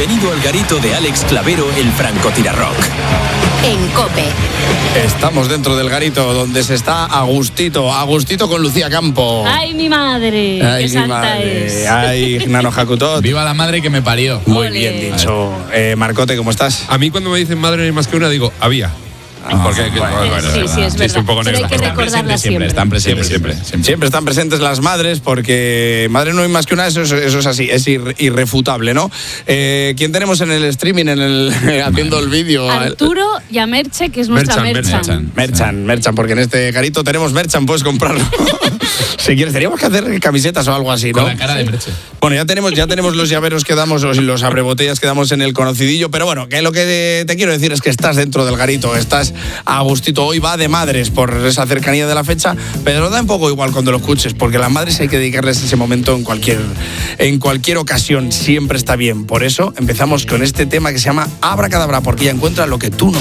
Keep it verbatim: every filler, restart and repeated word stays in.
Bienvenido al garito de Alex Clavero, el francotirarrock. En COPE. Estamos dentro del garito donde se está a gustito, a gustito con Lucía Campo. ¡Ay, mi madre! Ay, ¡Qué mi santa madre! es! ¡Ay, Nano Jacutot! ¡Viva la madre que me parió! Muy Ole. bien dicho. Eh, Marcote, ¿cómo estás? A mí cuando me dicen madre no hay más que una, digo, había. Ah, Porque, bueno, bueno, sí, sí, es sí, verdad. un poco Pero hay negra. que Están recordarla presentes siempre. Están presentes Siempre, siempre. siempre. Siempre están presentes las madres porque madre no hay más que una, eso es, eso es así, es ir, irrefutable, ¿no? Eh, ¿Quién tenemos en el streaming, en el haciendo el vídeo? Arturo y a Merche, que es nuestra Merchan, Merchan. Merchan. Merchan, Merchan, porque en este garito tenemos Merchan, puedes comprarlo. Si quieres, teníamos que hacer camisetas o algo así, ¿no? Con la cara de Merche. Bueno, ya tenemos, ya tenemos los llaveros que damos, los, los abrebotellas que damos en el conocidillo, pero bueno, que lo que te quiero decir es que estás dentro del garito, estás a gustito. Hoy va de madres por esa cercanía de la fecha, pero da un poco igual cuando lo escuches, porque las madres hay que dedicarles ese momento en cualquier, en cualquier ocasión, siempre está bien. Por eso empezamos con este tema que se llama Abracadabra, porque ella encuentra lo que tú no.